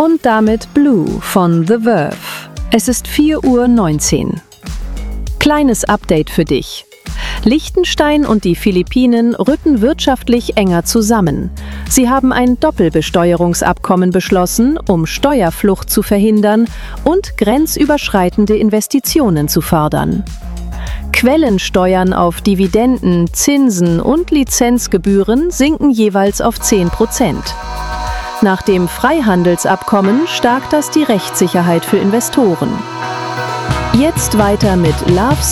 Und damit Blue von The Verve. Es ist 4:19 Uhr. Kleines Update für dich. Liechtenstein und die Philippinen rücken wirtschaftlich enger zusammen. Sie haben ein Doppelbesteuerungsabkommen beschlossen, um Steuerflucht zu verhindern und grenzüberschreitende Investitionen zu fördern. Quellensteuern auf Dividenden, Zinsen und Lizenzgebühren sinken jeweils auf 10%. Nach dem Freihandelsabkommen stärkt das die Rechtssicherheit für Investoren. Jetzt weiter mit Love